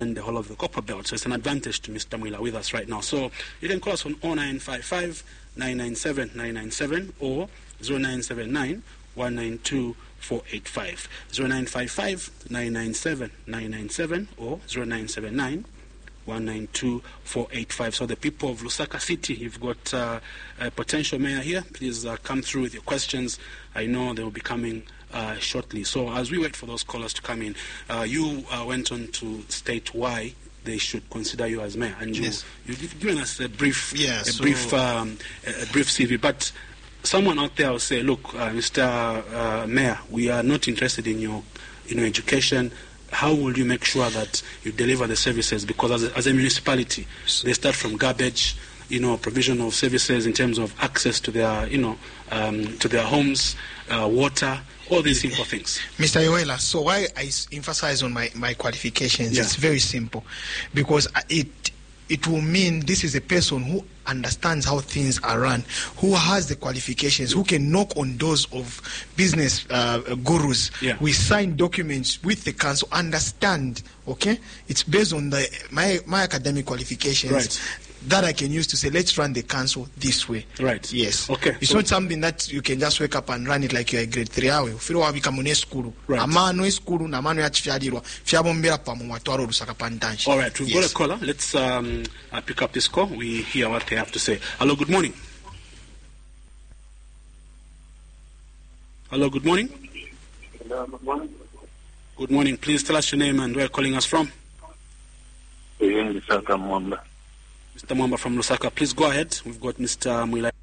and the whole of the Copper Belt. So it's an advantage to Mr. Mwila with us right now. So you can call us on 0955 997 997 or 0979 192 485. 0955 997 997 or 0979 192 485. So the people of Lusaka City, you've got a potential mayor here. Please come through with your questions. I know they will be coming shortly. So as we wait for those callers to come in, you went on to state why they should consider you as mayor, and you've given us a brief, brief CV. But someone out there will say, "Look, Mr. Mayor, we are not interested in your education. How will you make sure that you deliver the services? Because as a municipality, they start from garbage, provision of services in terms of access to their, to their homes, water, all these simple things." Mr. Yoela, so why I emphasize on my qualifications, it's very simple. Because it will mean this is a person who understands how things are run, who has the qualifications, who can knock on doors of business gurus. We sign documents with the council, understand, okay? It's based on my academic qualifications that I can use to say, let's run the council this way. Right. Yes. Okay. It's not something that you can just wake up and run it like you're a grade 3 hour. Firo wabika school. Right. Amano school na amano ya chifyalirwa. Fyabombera pa mu watwaro Lusaka Pantanshi. All right, we've got a caller. Let's pick up this call. We hear what they have to say. Hello, good morning. Hello, good morning. Hello, good morning. Good morning. Please tell us your name and where you're calling us from. Lusaka Mwamba. Mr. Mwamba from Lusaka. Please go ahead. We've got Mr. Mwila.